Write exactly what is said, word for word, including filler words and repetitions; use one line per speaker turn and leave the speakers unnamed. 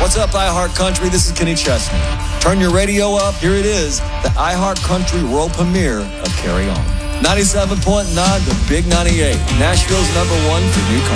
What's up, iHeart Country? This is Kenny Chesney. Turn your radio up. Here it is, the iHeart Country world premiere of Carry On. ninety-seven point nine, the Big ninety-eight, Nashville's number one for new country.